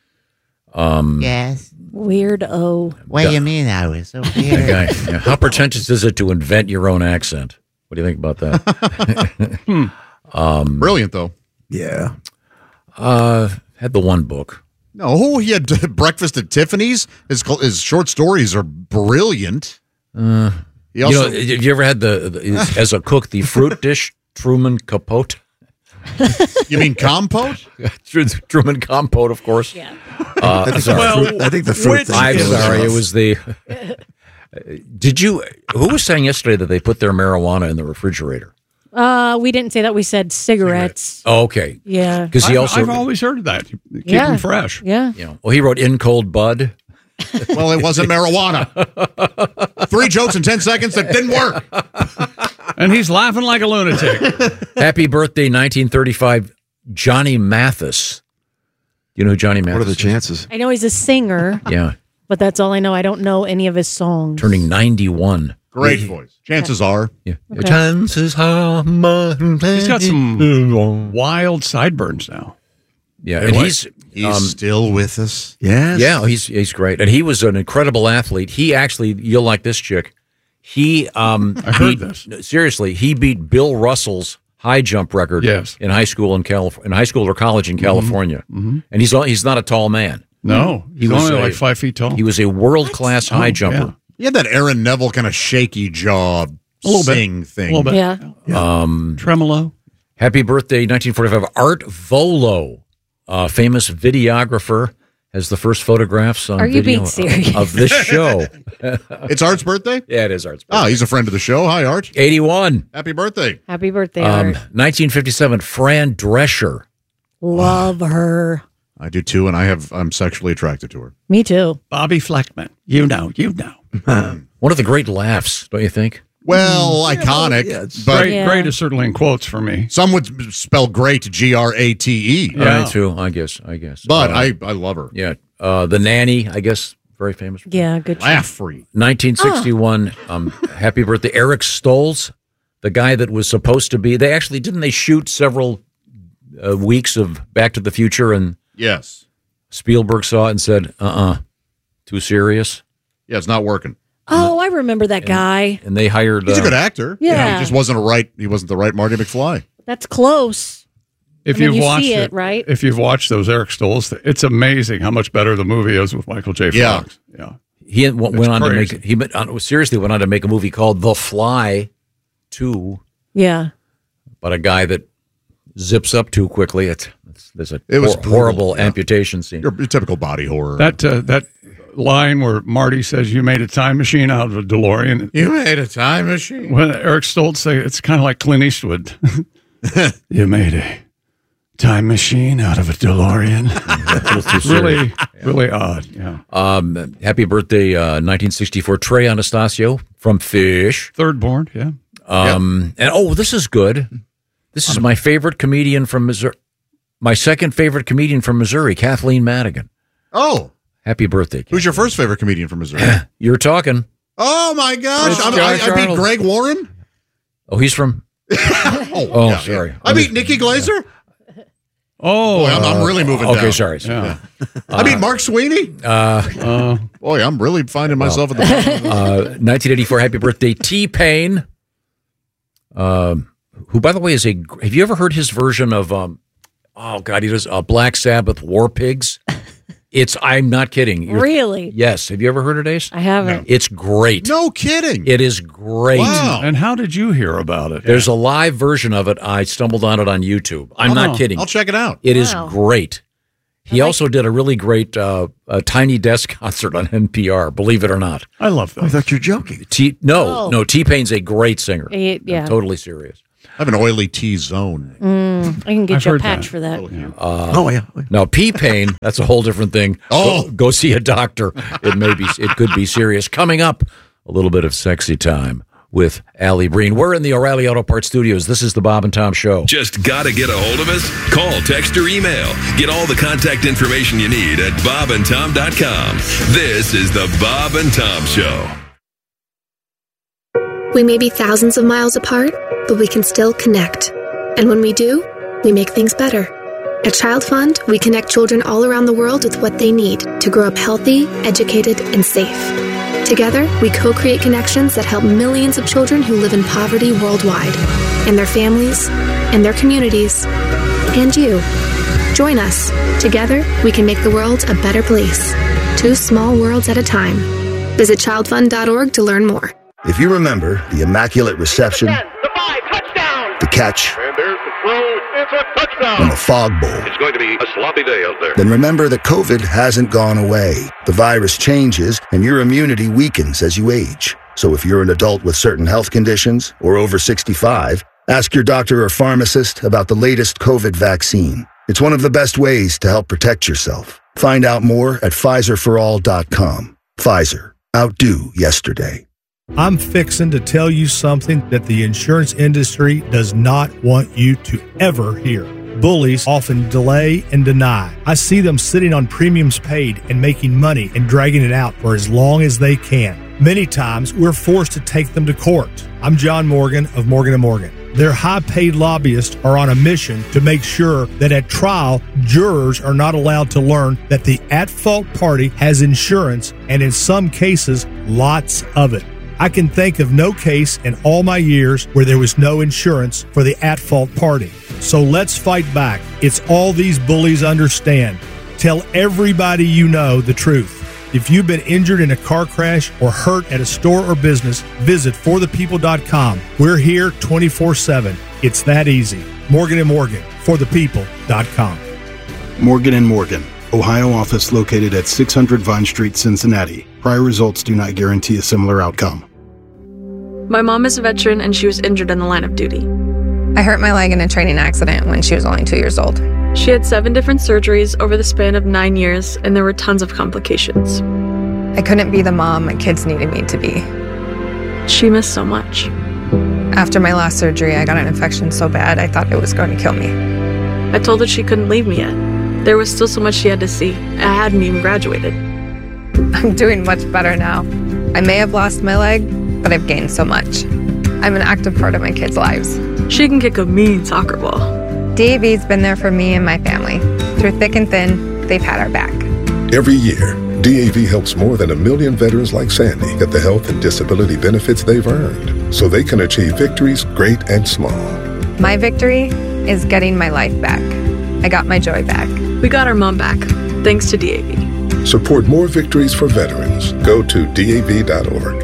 Um, Yes. Weirdo. What do you mean I was so the weird? guy, yeah, how pretentious is it to invent your own accent? What do you think about that? um, Brilliant, though. Yeah. Uh, had the one book. No, he had Breakfast at Tiffany's. His his short stories are brilliant. Uh, He also- you know, have you ever had the, the as a cook the fruit dish Truman Capote? You mean compote? Truman Compote, of course. Yeah. Uh, I think the sorry. fruit- I think the fruit thing I'm is sorry. rough. It was the. Did you? Who was saying yesterday that they put their marijuana in the refrigerator? Uh, we didn't say that. We said cigarettes. Oh, okay. Yeah. Because he I've, also. I've always heard of that. Keep Yeah. them fresh. Yeah. Yeah. Well, he wrote "In Cold Bud." Well, it wasn't marijuana. Three jokes in ten seconds that didn't work. And he's laughing like a lunatic. Happy birthday, nineteen thirty-five, Johnny Mathis. Do you know who Johnny Mathis? What are the chances? I know he's a singer, Yeah, but that's all I know. I don't know any of his songs. turning ninety-one. Great voice. Chances are. Yeah. Okay. Chances are. He's got some wild sideburns now. Yeah, and he's He's um, still with us. Yes. yeah, he's he's great, and he was an incredible athlete. He actually, you'll like this chick. He um, I heard beat- this. Seriously, he beat Bill Russell's high jump record. Yes. in high school in Calif- in high school or college in California, Mhm. and he's he's not a tall man. No, He he's was only a- like five feet tall. He was a world class Oh, high yeah. jumper. He had that Aaron Neville kind of shaky jaw little bit. sing A thing. little bit. Yeah. Um, Tremolo. happy birthday, nineteen forty-five. Art Volo, uh, famous videographer, has the first photographs on Are you video being serious? of, of this show. It's Art's birthday? Yeah, it is Art's birthday. Oh, he's a friend of the show. Hi, Art. eighty-one. Happy birthday. Happy birthday, Um, Art. nineteen fifty-seven, Fran Drescher. Love her. I do too, and I have I'm sexually attracted to her. Me too. Bobby Fleckman. You know, you know. One of the great laughs, don't you think? Well, iconic, yeah, it's but Great, Yeah. great is certainly in quotes for me. some would spell great G R A T E. Yeah. Me too, I guess. I guess. But Uh, I, I love her. yeah, uh, the nanny, I guess, very famous. Yeah, good. Laugh free. nineteen sixty-one. Um, happy birthday, Eric Stoltz, the guy that was supposed to be. They actually didn't they shoot several uh, weeks of Back to the Future, and Yes. Spielberg saw it and said, "Uh, uh too serious." Yeah, it's not working. Oh, I remember that guy. And they hired. He's a uh, good actor. Yeah. he just wasn't a right. He wasn't the right Marty McFly. That's close. If And then you've you watched see it, it, right? If you've watched those Eric Stoltz, it's amazing how much better the movie is with Michael J. Yeah. Fox. Yeah. He went, went It's on crazy. to make. He went on, seriously went on to make a movie called The Fly, Two. Yeah. But a guy that zips up too quickly. It's, it's there's a It was hor- brutal, horrible yeah. amputation scene. Your, your typical body horror. That uh, that line where Marty says you made a time machine out of a DeLorean. you made a time machine. When Eric Stoltz say it's kind of like Clint Eastwood. You made a time machine out of a DeLorean. It's really, really odd. Yeah. Um, happy birthday, uh, nineteen sixty-four, Trey Anastasio from Fish. Third born. Yeah. Um, and oh, this is good. This is my favorite comedian from Missouri. My second favorite comedian from Missouri, Kathleen Madigan. Oh, Happy birthday. who's your first favorite comedian from Missouri? You're talking. Oh my gosh! It's I'm, I, Josh I beat Arnold. Greg Warren. Oh, he's from. Oh, Oh, yeah, sorry. yeah. I beat Nikki Glazer. Oh, Boy, I'm, I'm really moving Okay, down. sorry. yeah. I beat Mark Sweeney. Uh, Uh, Boy, I'm really finding myself at the bottom. uh, nineteen eighty-four. Happy birthday, T Pain. Um, who, by the way, is a. Have you ever heard his version of? Um, oh God, he does uh, Black Sabbath War Pigs. It's, I'm not kidding. You're- Really? Yes. Have you ever heard of Ace? I haven't. It's great. No kidding. It is great. Wow. And how did you hear about it? There's a live version of it. I stumbled on it on YouTube. I'm Oh, not kidding. I'll check it out. It is Wow. great. He also did a really great uh, a Tiny Desk concert on N P R, believe it or not. I love that. I thought you were joking. T- no, Oh. no, T-Pain's a great singer. Eh, yeah. I'm totally serious. I have an oily T-zone. Mm, I can get I've you a heard patch that. for that. Uh, Oh, yeah. Now, P-Pain, that's a whole different thing. Oh. Go, go see a doctor. It may be, it could be serious. Coming up, a little bit of sexy time with Allie Breen. We're in the O'Reilly Auto Parts Studios. This is the Bob and Tom Show. Just gotta get a hold of us? Call, text, or email. Get all the contact information you need at bob and tom dot com. This is the Bob and Tom Show. We may be thousands of miles apart, but we can still connect. And when we do, we make things better. At Child Fund, we connect children all around the world with what they need to grow up healthy, educated, and safe. Together, we co-create connections that help millions of children who live in poverty worldwide, and their families, and their communities, and you. Join us. Together, we can make the world a better place. Two small worlds at a time. Visit child fund dot org to learn more. If you remember the Immaculate Reception, the catch, And there's the throw. It's a touchdown. and the Fog Bowl, It's going to be a sloppy day out there. then remember that COVID hasn't gone away. The virus changes, and your immunity weakens as you age. So if you're an adult with certain health conditions or over sixty-five, ask your doctor or pharmacist about the latest COVID vaccine. It's one of the best ways to help protect yourself. Find out more at Pfizer for all dot com. Pfizer. Outdo yesterday. I'm fixing to tell you something that the insurance industry does not want you to ever hear. Bullies often delay and deny. I see them sitting on premiums paid and making money and dragging it out for as long as they can. Many times, we're forced to take them to court. I'm John Morgan of Morgan and Morgan. Their high-paid lobbyists are on a mission to make sure that at trial, jurors are not allowed to learn that the at-fault party has insurance, and in some cases, lots of it. I can think of no case in all my years where there was no insurance for the at-fault party. So let's fight back. It's all these bullies understand. Tell everybody you know the truth. If you've been injured in a car crash or hurt at a store or business, visit for the people dot com. We're here twenty-four seven. It's that easy. Morgan and Morgan, for the people dot com. Morgan and Morgan, Ohio office located at six hundred Vine Street, Cincinnati. Prior results do not guarantee a similar outcome. My mom is a veteran and she was injured in the line of duty. I hurt my leg in a training accident when she was only two years old. She had seven different surgeries over the span of nine years, and there were tons of complications. I couldn't be the mom my kids needed me to be. She missed so much. After my last surgery, I got an infection so bad I thought it was going to kill me. I told her she couldn't leave me yet. There was still so much she had to see. I hadn't even graduated. I'm doing much better now. I may have lost my leg, but I've gained so much. I'm an active part of my kids' lives. She can kick a mean soccer ball. D A V's been there for me and my family. Through thick and thin, they've had our back. Every year, D A V helps more than a million veterans like Sandy get the health and disability benefits they've earned so they can achieve victories great and small. My victory is getting my life back. I got my joy back. We got our mom back, thanks to D A V. Support more victories for veterans. Go to D A V dot org.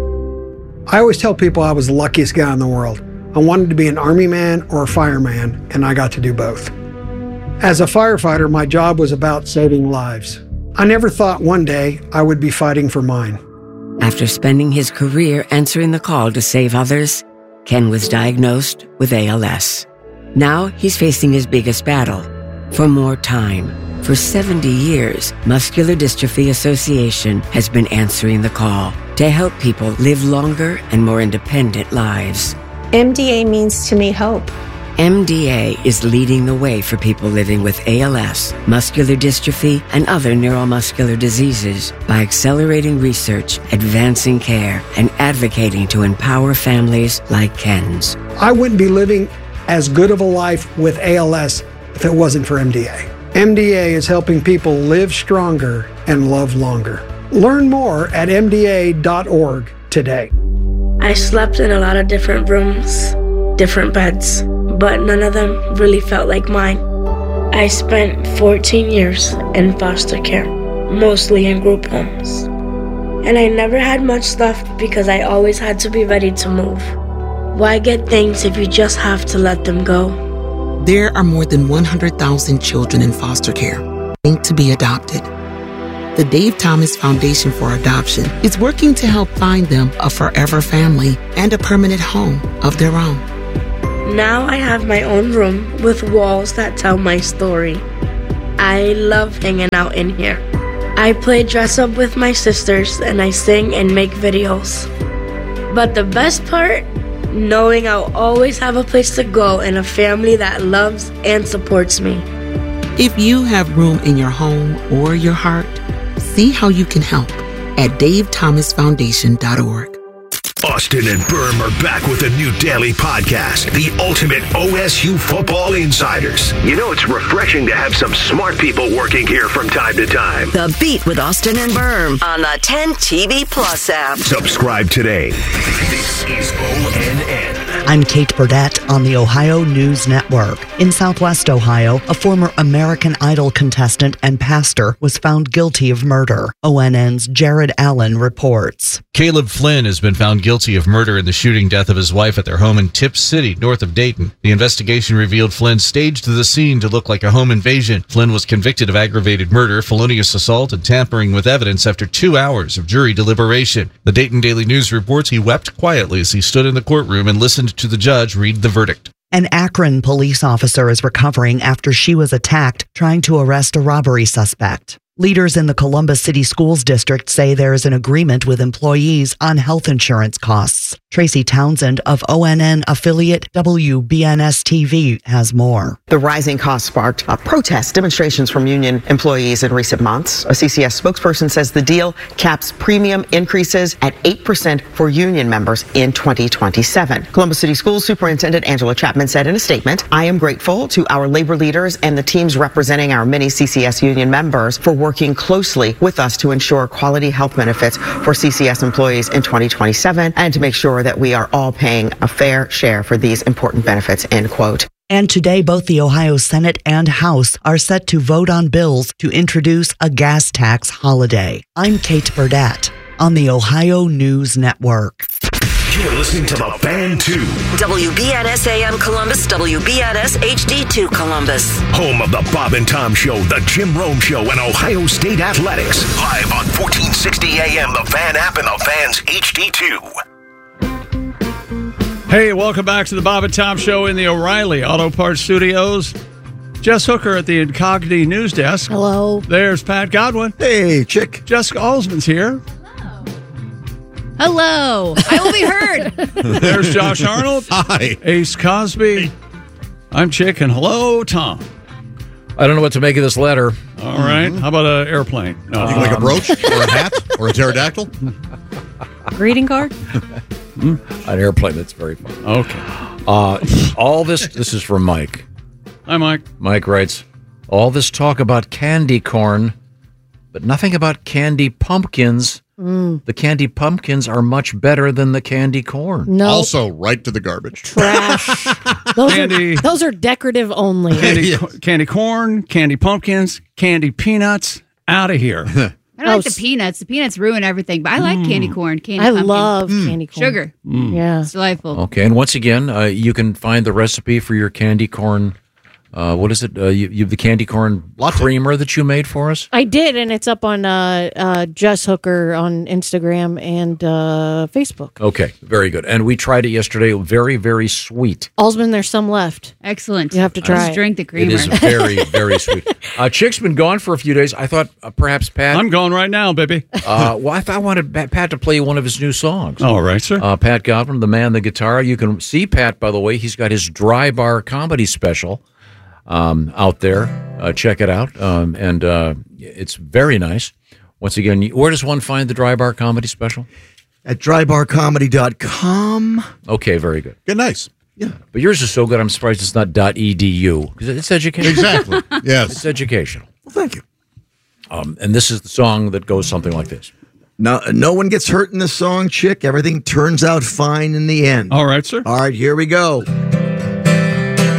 I always tell people I was the luckiest guy in the world. I wanted to be an army man or a fireman, and I got to do both. As a firefighter, my job was about saving lives. I never thought one day I would be fighting for mine. After spending his career answering the call to save others, Ken was diagnosed with A L S. Now he's facing his biggest battle, for more time. For seventy years, Muscular Dystrophy Association has been answering the call to help people live longer and more independent lives. M D A means to me hope. M D A is leading the way for people living with A L S, muscular dystrophy, and other neuromuscular diseases by accelerating research, advancing care, and advocating to empower families like Ken's. I wouldn't be living as good of a life with A L S if it wasn't for M D A. M D A is helping people live stronger and love longer. Learn more at M D A dot org today. I slept in a lot of different rooms, different beds, but none of them really felt like mine. I spent fourteen years in foster care, mostly in group homes. And I never had much left because I always had to be ready to move. Why get things if you just have to let them go? There are more than one hundred thousand children in foster care waiting to be adopted. The Dave Thomas Foundation for Adoption is working to help find them a forever family and a permanent home of their own. Now I have my own room with walls that tell my story. I love hanging out in here. I play dress up with my sisters and I sing and make videos. But the best part? Knowing I'll always have a place to go and a family that loves and supports me. If you have room in your home or your heart, see how you can help at dave thomas foundation dot org. Austin and Berm are back with a new daily podcast, The Ultimate O S U Football Insiders. You know, it's refreshing to have some smart people working here from time to time. The Beat with Austin and Berm on the ten T V Plus app. Subscribe today. This is O N N. I'm Kate Burdett on the Ohio News Network. In Southwest Ohio, a former American Idol contestant and pastor was found guilty of murder. O N N's Jared Allen reports. Caleb Flynn has been found guilty of murder in the shooting death of his wife at their home in Tipp City, north of Dayton. The investigation revealed Flynn staged the scene to look like a home invasion. Flynn was convicted of aggravated murder, felonious assault, and tampering with evidence after two hours of jury deliberation. The Dayton Daily News reports he wept quietly as he stood in the courtroom and listened to the judge read the verdict. An Akron police officer is recovering after she was attacked trying to arrest a robbery suspect. Leaders in the Columbus City Schools District say there is an agreement with employees on health insurance costs. Tracy Townsend of O N N affiliate W B N S T V has more. The rising costs sparked uh, protest demonstrations from union employees in recent months. A C C S spokesperson says the deal caps premium increases at eight percent for union members in twenty twenty-seven. Columbus City Schools Superintendent Angela Chapman said in a statement, "I am grateful to our labor leaders and the teams representing our many C C S union members for working closely with us to ensure quality health benefits for C C S employees in twenty twenty-seven and to make sure that we are all paying a fair share for these important benefits," end quote. And today, both the Ohio Senate and House are set to vote on bills to introduce a gas tax holiday. I'm Kate Burdett on the Ohio News Network. You're listening to The Fan two. W B N S A M Columbus, W B N S H D two Columbus. Home of the Bob and Tom Show, the Jim Rome Show, and Ohio State Athletics. Live on fourteen sixty A M, the Fan app, and the Fan's H D two. Hey, welcome back to the Bob and Tom Show in the O'Reilly Auto Parts Studios. Jess Hooker at the Incogni News Desk. Hello. There's Pat Godwin. Hey, Chick. Jessica Alsman's here. Hello. I will be heard. There's Josh Arnold. Hi. Ace Cosby. I'm Chick, and hello, Tom. I don't know what to make of this letter. All right. How about an airplane? No. You like a brooch or a hat or a pterodactyl? Greeting card? An airplane. That's very fun. Okay. Uh, all this, this is from Mike. Hi, Mike. Mike writes, all this talk about candy corn, but nothing about candy pumpkins. Mm. The candy pumpkins are much better than the candy corn. No. Also, right to the garbage. Trash. Those, Candy. are, those are decorative only. Candy, Yes. candy corn, candy pumpkins, candy peanuts. Out of here. I don't like the peanuts. The peanuts ruin everything, but I like candy corn. Candy I pumpkin. love candy corn. Sugar. Yeah. It's delightful. Okay, and once again, uh, you can find the recipe for your candy corn. Uh, what is it? Uh, you, you the candy corn creamer that you made for us? I did, and it's up on uh, uh, Jess Hooker on Instagram and uh, Facebook. Okay, very good. And we tried it yesterday. Very, very sweet. Alsman, there's some left. Excellent. You have to try Just it. drink the creamer. It is very, very sweet. Uh, Chick's been gone for a few days. I thought uh, perhaps Pat. I'm gone right now, baby. Uh, well, I, thought I wanted Pat, Pat to play one of his new songs. All right, sir. Uh, Pat Godwin, the man, the guitar. You can see Pat, by the way. He's got his Dry Bar comedy special um, out there. Uh, check it out. Um, and uh, it's very nice. Once again, where does one find the Dry Bar comedy special? At dry bar comedy dot com. Okay, very good. Good, nice. Yeah. But yours is so good, I'm surprised it's not .edu, because it's educational. Exactly. Yes. It's educational. Well, thank you. Um, and this is the song that goes something like this. No, no one gets hurt in this song, Chick. Everything turns out fine in the end. All right, sir. All right, here we go.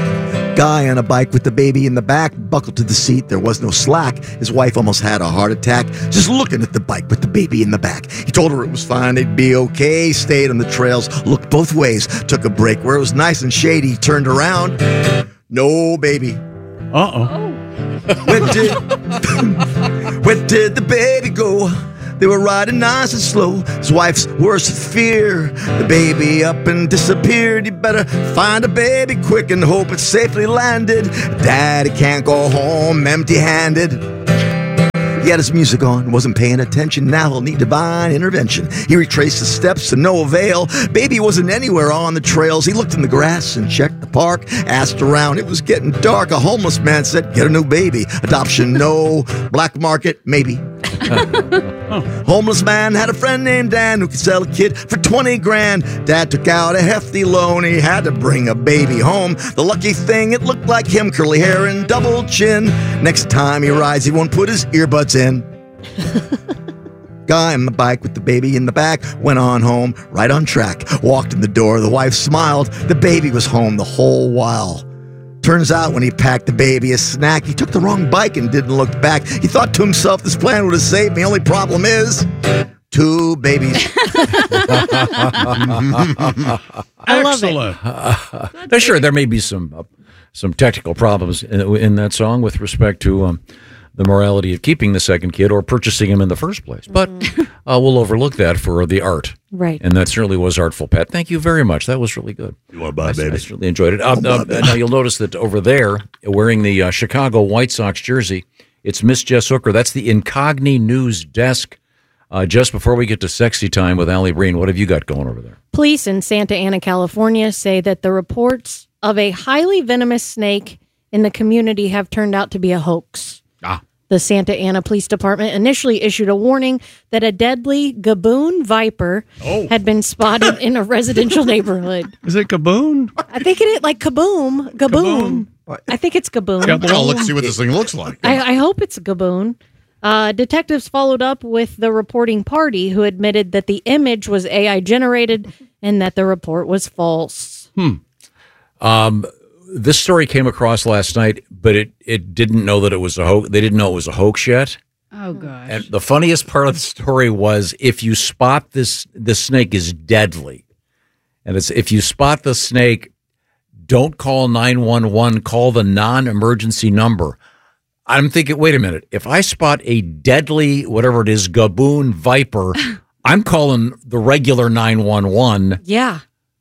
Guy on a bike with the baby in the back, buckled to the seat. There was no slack. His wife almost had a heart attack just looking at the bike with the baby in the back. He told her it was fine, they'd be okay. Stayed on the trails, looked both ways, took a break where it was nice and shady. Turned around, no baby. Uh-oh. Where did, where did the baby go? They were riding nice and slow. His wife's worst fear. The baby up and disappeared. You better find a baby quick and hope it's safely landed. Daddy can't go home empty-handed. He had his music on, wasn't paying attention. Now he'll need divine intervention. He retraced his steps to no avail. Baby wasn't anywhere on the trails. He looked in the grass and checked the park. Asked around, it was getting dark. A homeless man said, get a new baby. Adoption, no. Black market, maybe. Homeless man had a friend named Dan who could sell a kid for twenty grand. Dad took out a hefty loan. He had to bring a baby home. The lucky thing, it looked like him. Curly hair and double chin. Next time he rides, he won't put his earbuds in. Guy on the bike with the baby in the back went on home, right on track. Walked in the door, the wife smiled. The baby was home the whole while. Turns out when he packed the baby a snack, he took the wrong bike and didn't look back. He thought to himself, this plan would have saved me. Only problem is, two babies. I love Excellent. it. Uh, sure, there may be some uh, some technical problems in, in that song with respect to um, the morality of keeping the second kid or purchasing him in the first place. But uh, we'll overlook that for the art. Right. And that certainly was artful, Pat. Thank you very much. That was really good. You are bad, I, baby. I certainly enjoyed it. Uh, uh, now, you'll notice that over there, wearing the uh, Chicago White Sox jersey, it's Miss Jess Hooker. That's the Incogni News desk. Uh, just before we get to Sexy Time with Allie Breen, what have you got going over there? Police in Santa Ana, California say that the reports of a highly venomous snake in the community have turned out to be a hoax. Ah. The Santa Ana Police Department initially issued a warning that a deadly gaboon viper Oh. had been spotted in a residential neighborhood. Is it Gaboon? I think it is like kaboom, gaboon. I think it's gaboon. Oh, let's see what this thing looks like. I, I hope it's a gaboon. Uh, detectives followed up with the reporting party, who admitted that the image was A I generated and that the report was false. Hmm. Um, this story came across last night, but it, it didn't know that it was a hoax. They didn't know it was a hoax yet. Oh, gosh. And the funniest part of the story was if you spot this, the snake is deadly. And it's if you spot the snake, don't call nine one one, call the non-emergency number. I'm thinking, wait a minute. If I spot a deadly, whatever it is, gaboon viper, I'm calling the regular nine one one. Yeah.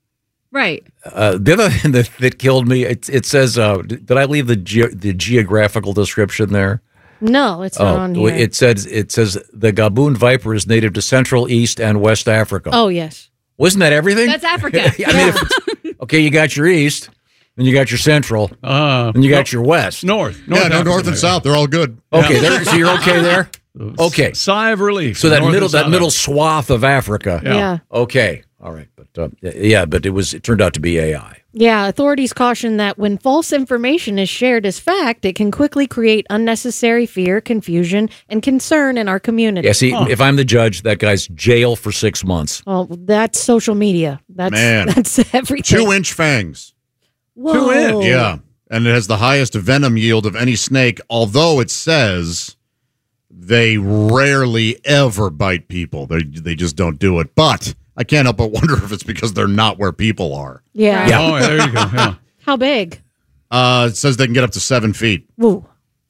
Right. Uh, the other thing that, that killed me, it, it says, uh, did I leave the ge- the geographical description there? No, it's not on here. It says, it says the gaboon viper is native to Central, East, and West Africa. Oh, yes. Wasn't that everything? That's Africa. I mean, if it's, okay, you got your East, then you got your Central, uh, and you got your West. North. north yeah, no, Africa, north and south. They're all good. Okay, there, so you're okay there? Okay. Sigh of relief. So that North middle and that south. middle swath of Africa. Yeah. Yeah. Okay. All right. But uh, yeah, but it was it turned out to be A I. Yeah, authorities caution that when false information is shared as fact, it can quickly create unnecessary fear, confusion, and concern in our community. Yeah, see, if I'm the judge, that guy's jail for six months. Well, that's social media. That's Man. that's everything. Two inch fangs. Whoa. Two inch. Yeah. And it has the highest venom yield of any snake, although it says they rarely ever bite people. They they just don't do it. But I can't help but wonder if it's because they're not where people are. Yeah. Yeah. Oh, there you go. Yeah. How big? Uh, it says they can get up to seven feet. Woo.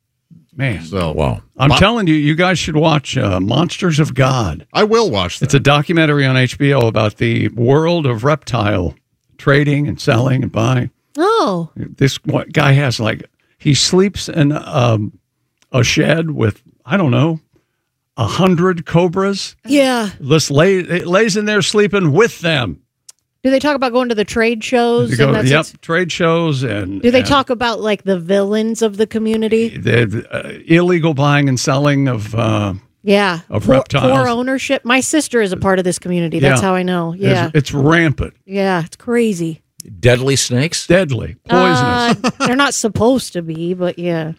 Man. So Wow. I'm Bob- telling you, you guys should watch uh, Monsters of God. I will watch that. It's a documentary on H B O about the world of reptile trading and selling and buying. Oh. This what, guy has like, he sleeps in um, a shed with, I don't know, a hundred cobras. Yeah. Just lay, it lays in there sleeping with them. Do they talk about going to the trade shows? You go, and that's yep, what's- trade shows and. Do they and talk about like the villains of the community? the uh, illegal buying and selling of uh, Yeah. of poor, reptiles. Poor ownership. My sister is a part of this community. That's Yeah. how I know. It's- Yeah. it's, rampant, Yeah. It's crazy. Deadly snakes? deadly, poisonous. Uh, they're not supposed to be, but yeah.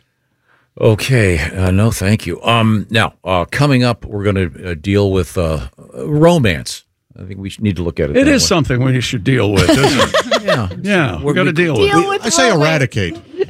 Okay. Uh, no, thank you. Um, now, uh, coming up, we're going to uh, deal with uh, romance. I think we should need to look at it. It that is way. something we should deal with, isn't it? Yeah. Yeah, we're going to deal with Deal it. with I say romance. eradicate.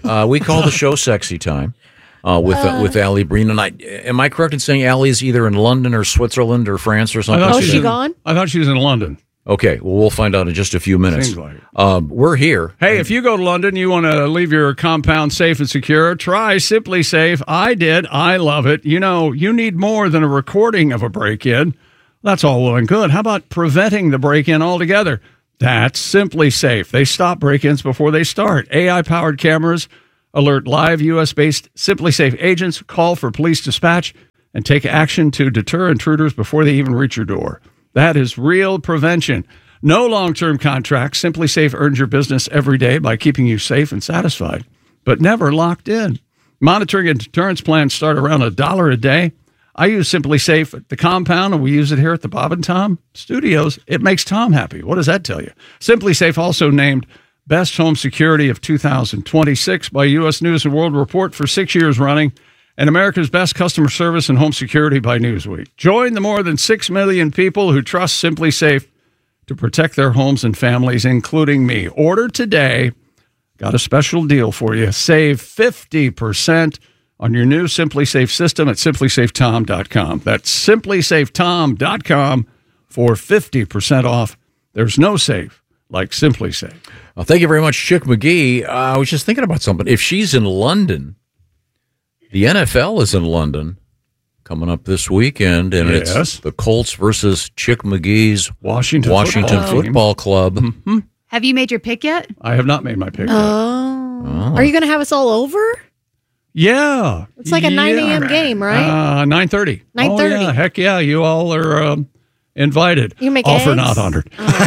Uh, we call the show Sexy Time uh, with uh, with Allie Breen. And I, am I correct in saying Allie's either in London or Switzerland or France or something? I thought Oh, she's she in- gone? I thought she was in London. Okay, well, we'll find out in just a few minutes. Seems like it. Um, we're here. Hey, if you go to London, you want to leave your compound safe and secure, try Simply Safe. I did. I love it. You know, you need more than a recording of a break-in. That's all well and good. How about preventing the break-in altogether? That's Simply Safe. They stop break-ins before they start. A I-powered cameras alert live U S-based Simply Safe agents, call for police dispatch, and take action to deter intruders before they even reach your door. That is real prevention. No long-term contracts. Simply Safe earns your business every day by keeping you safe and satisfied, but never locked in. Monitoring and deterrence plans start around a dollar a day. I use Simply Safe at the compound, and we use it here at the Bob and Tom Studios. It makes Tom happy. What does that tell you? Simply Safe also named Best Home Security of two thousand twenty-six by U S News and World Report for six years running, and America's Best Customer Service and Home Security by Newsweek. Join the more than six million people who trust Simply Safe to protect their homes and families, including me. Order today. Got a special deal for you. Save fifty percent on your new Simply Safe system at simply safe tom dot com. That's simply safe tom dot com for fifty percent off. There's no safe like Simply Safe. Well, thank you very much, Chick McGee. Uh, I was just thinking about something. If she's in London, the N F L is in London coming up this weekend, and Yes. it's the Colts versus Chick McGee's Washington, Washington Football, Football Club. Mm-hmm. Have you made your pick yet? I have not made my pick. yet. Oh. Are you going to have us all over? Yeah. It's like a nine a.m. game, right? Uh, nine thirty. nine thirty. Oh, yeah. Heck yeah. You all are um, invited. You make Offer eggs? not honored.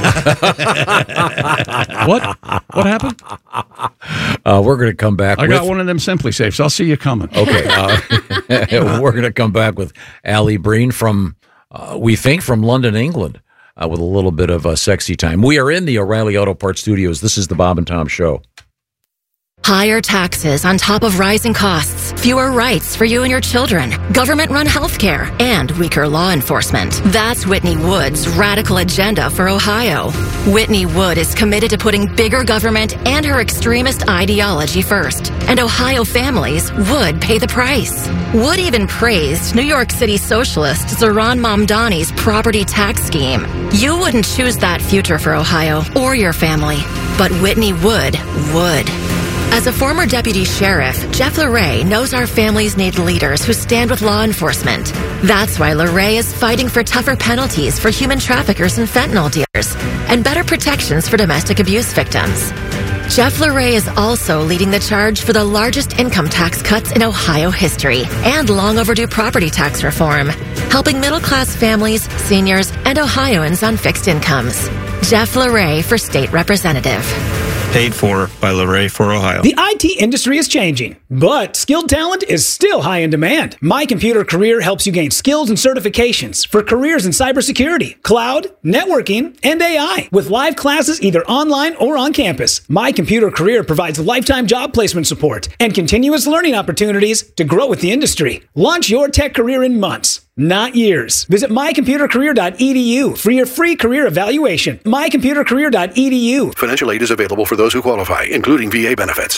What? What happened? Uh, we're going to come back I with... got one of them Simply Safes. I'll see you coming. Okay. Uh, we're going to come back with Allie Breen from, uh, we think, from London, England, uh, with a little bit of uh, sexy time. We are in the O'Reilly Auto Parts Studios. This is the Bob and Tom Show. Higher taxes on top of rising costs, fewer rights for you and your children, government-run healthcare, and weaker law enforcement. That's Whitney Wood's radical agenda for Ohio. Whitney Wood is committed to putting bigger government and her extremist ideology first, and Ohio families would pay the price. Wood even praised New York City socialist Zohran Mamdani's property tax scheme. You wouldn't choose that future for Ohio or your family, but Whitney Wood would. As a former deputy sheriff, Jeff LaRae knows our families need leaders who stand with law enforcement. That's why LaRae is fighting for tougher penalties for human traffickers and fentanyl dealers, and better protections for domestic abuse victims. Jeff LaRae is also leading the charge for the largest income tax cuts in Ohio history and long overdue property tax reform, helping middle-class families, seniors, and Ohioans on fixed incomes. Jeff LaRae for state representative. Paid for by LaRae for Ohio. The I T industry is changing, but skilled talent is still high in demand. My Computer Career helps you gain skills and certifications for careers in cybersecurity, cloud, networking, and A I, with live classes either online or on campus. My Computer Career provides lifetime job placement support and continuous learning opportunities to grow with the industry. Launch your tech career in months, not years. Visit my computer career dot e d u for your free career evaluation. my computer career dot e d u. Financial aid is available for those who qualify, including V A benefits.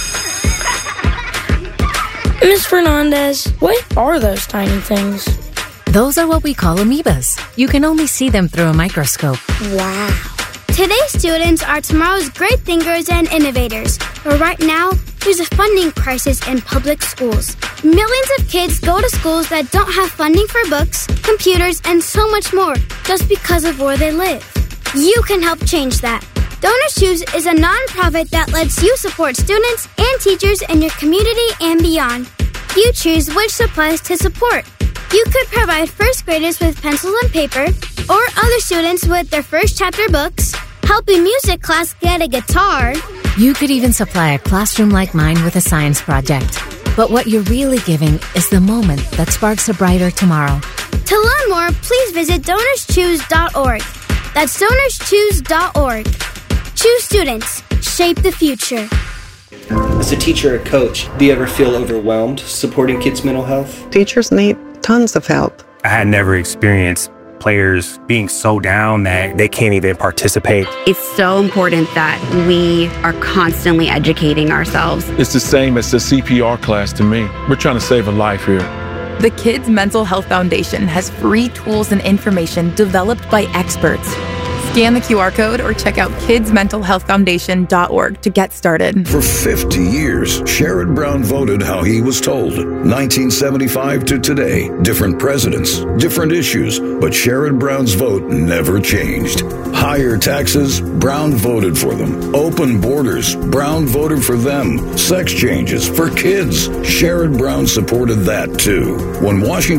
Miss Fernandez, what are those tiny things? Those are what we call amoebas. You can only see them through a microscope. Wow. Today's students are tomorrow's great thinkers and innovators. But right now, there's a funding crisis in public schools. Millions of kids go to schools that don't have funding for books, computers, and so much more just because of where they live. You can help change that. Donors Choose is a nonprofit that lets you support students and teachers in your community and beyond. You choose which supplies to support. You could provide first graders with pencils and paper, or other students with their first chapter books, help a music class get a guitar. You could even supply a classroom like mine with a science project. But what you're really giving is the moment that sparks a brighter tomorrow. To learn more, please visit donors choose dot org. That's donors choose dot org. Choose students. Shape the future. As a teacher or coach, do you ever feel overwhelmed supporting kids' mental health? Teachers need tons of help. I had never experienced players being so down that they can't even participate. It's so important that we are constantly educating ourselves. It's the same as the C P R class to me. We're trying to save a life here. The Kids Mental Health Foundation has free tools and information developed by experts. Scan the Q R code or check out kids mental health foundation dot org to get started. For fifty years, Sherrod Brown voted how he was told. nineteen seventy-five to today, different presidents, different issues, but Sherrod Brown's vote never changed. Higher taxes, Brown voted for them. Open borders, Brown voted for them. Sex changes for kids, Sherrod Brown supported that too. When Washington